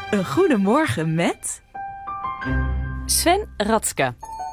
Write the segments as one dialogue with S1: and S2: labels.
S1: Een goedemorgen met
S2: Sven Radske.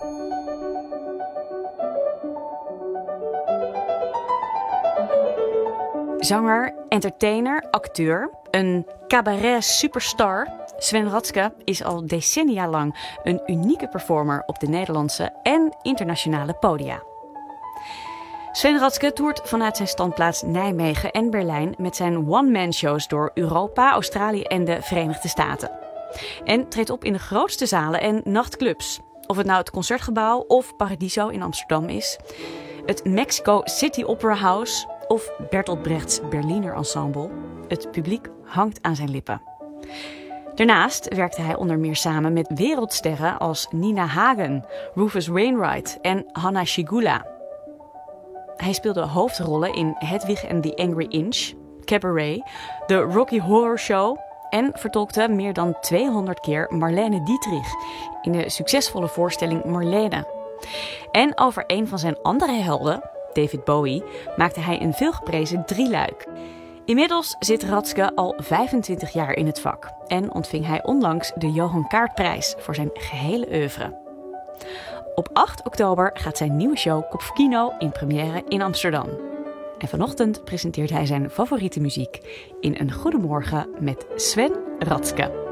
S2: Zanger, entertainer, acteur, een cabaret-superstar. Sven Radske is al decennia lang een unieke performer op de Nederlandse en internationale podia. Sven Radske toert vanuit zijn standplaats Nijmegen en Berlijn met zijn one-man-shows door Europa, Australië en de Verenigde Staten. En treedt op in de grootste zalen en nachtclubs. Of het nou het Concertgebouw of Paradiso in Amsterdam is, het Mexico City Opera House of Bertolt Brechts Berliner Ensemble. Het publiek hangt aan zijn lippen. Daarnaast werkte hij onder meer samen met wereldsterren als Nina Hagen, Rufus Wainwright en Hanna Schygulla. Hij speelde hoofdrollen in Hedwig and the Angry Inch, Cabaret, The Rocky Horror Show en vertolkte meer dan 200 keer Marlene Dietrich in de succesvolle voorstelling Marlene. En over een van zijn andere helden, David Bowie, maakte hij een veelgeprezen drieluik. Inmiddels zit Radske al 25 jaar in het vak en ontving hij onlangs de Johan Kaartprijs voor zijn gehele oeuvre. Op 8 oktober gaat zijn nieuwe show Kopfkino in première in Amsterdam. En vanochtend presenteert hij zijn favoriete muziek in Een Goedemorgen met Sven Radske.